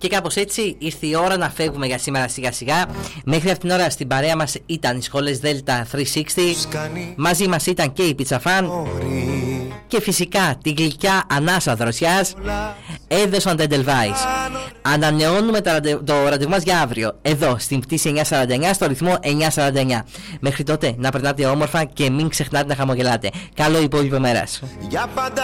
Και κάπως έτσι ήρθε η ώρα να φεύγουμε για σήμερα σιγά σιγά. Μέχρι αυτήν την ώρα στην παρέα μας ήταν οι σχολές Delta 360. Μαζί μας ήταν και η Pizza Fan. Και φυσικά την γλυκιά ανάσα δροσιάς έδωσαν τα Edelweiss. Ανανεώνουμε το ραντεβού μας για αύριο, εδώ στην πτήση 949 στο ρυθμό 949. Μέχρι τότε να περνάτε όμορφα και μην ξεχνάτε να χαμογελάτε. Καλό υπόλοιπο μέρας.